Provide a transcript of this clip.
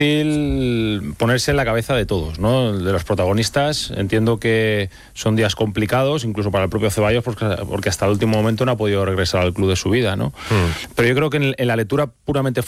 ponerse en la cabeza de todos, ¿no? De los protagonistas. Entiendo que son días complicados, incluso para el propio Ceballos, porque hasta el último momento no ha podido regresar al club de su vida, ¿no? Pero yo creo que en la lectura puramente